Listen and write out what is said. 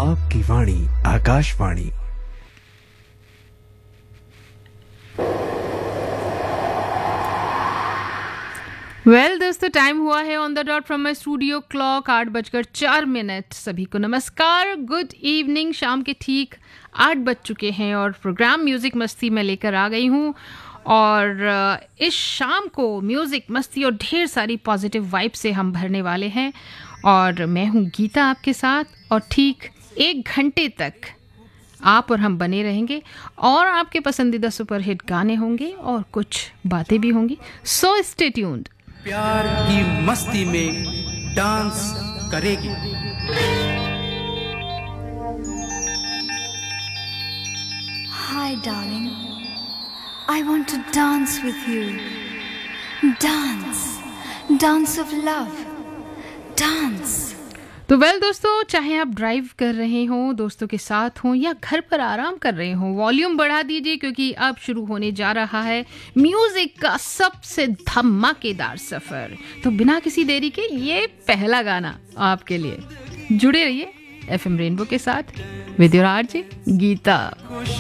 आपकी वाणी आकाशवाणी। दोस्तों टाइम हुआ है on the dot from my studio clock 8:04। सभी को नमस्कार, गुड इवनिंग। शाम के ठीक 8 बज चुके हैं और प्रोग्राम म्यूज़िक मस्ती में लेकर आ गई हूँ। और इस शाम को म्यूज़िक मस्ती और ढेर सारी पॉजिटिव वाइब से हम भरने वाले हैं। और मैं हूँ गीता आपके साथ, और ठीक 1 घंटे तक आप और हम बने रहेंगे और आपके पसंदीदा सुपरहिट गाने होंगे और कुछ बातें भी होंगी। So stay tuned. प्यार की मस्ती में डांस करेगी। Hi darling, I want to dance with you. Dance, dance of love. Dance. तो दोस्तों, चाहे आप ड्राइव कर रहे हों, दोस्तों के साथ हों या घर पर आराम कर रहे हों, वॉल्यूम बढ़ा दीजिए क्योंकि अब शुरू होने जा रहा है म्यूजिक का सबसे धमाकेदार सफर। तो बिना किसी देरी के ये पहला गाना आपके लिए। जुड़े रहिए एफएम रेनबो के साथ विद योर आरजे गीता।